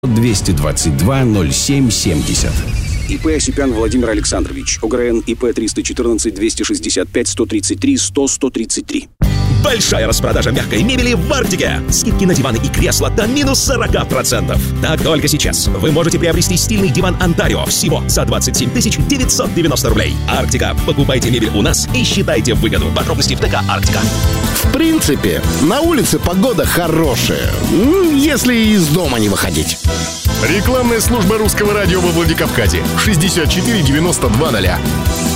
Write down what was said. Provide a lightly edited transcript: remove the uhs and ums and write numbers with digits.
222 07 70. ИП Осипян Владимир Александрович. ОГРН ИП 314 265 133 100 133. Большая распродажа мягкой мебели в Арктике. Скидки на диваны и кресла до минус 40%. Так только сейчас вы можете приобрести стильный диван Онтарио всего за 27 990 рублей. Арктика. Покупайте мебель у нас и считайте выгоду. Подробности в ТК Арктика. В принципе, на улице погода хорошая, если из дома не выходить. Рекламная служба русского радио во Владикавказе. 64 92 0.